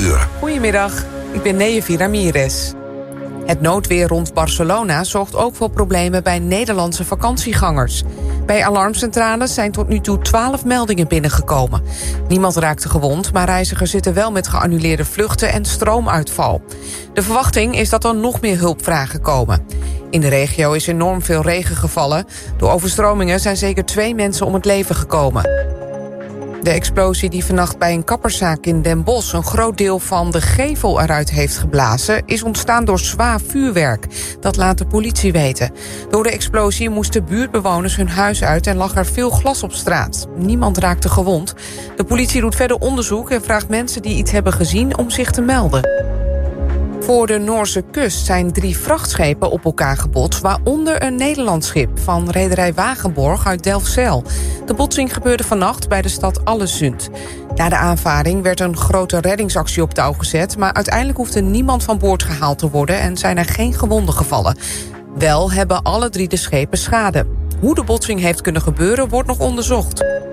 uur. Goedemiddag, ik ben Neevi Ramirez. Het noodweer rond Barcelona zorgt ook voor problemen bij Nederlandse vakantiegangers. Bij alarmcentrales zijn tot nu toe 12 meldingen binnengekomen. Niemand raakte gewond, maar reizigers zitten wel met geannuleerde vluchten en stroomuitval. De verwachting is dat er nog meer hulpvragen komen. In de regio is enorm veel regen gevallen. Door overstromingen zijn zeker 2 mensen om het leven gekomen. De explosie die vannacht bij een kapperszaak in Den Bosch een groot deel van de gevel eruit heeft geblazen, is ontstaan door zwaar vuurwerk. Dat laat de politie weten. Door de explosie moesten buurtbewoners hun huis uit en lag er veel glas op straat. Niemand raakte gewond. De politie doet verder onderzoek en vraagt mensen die iets hebben gezien om zich te melden. Voor de Noorse kust zijn 3 vrachtschepen op elkaar gebotst, waaronder een Nederlands schip van rederij Wagenborg uit Delfzijl. De botsing gebeurde vannacht bij de stad Allesund. Na de aanvaring werd een grote reddingsactie op touw gezet, maar uiteindelijk hoefde niemand van boord gehaald te worden en zijn er geen gewonden gevallen. Wel hebben alle 3 de schepen schade. Hoe de botsing heeft kunnen gebeuren wordt nog onderzocht.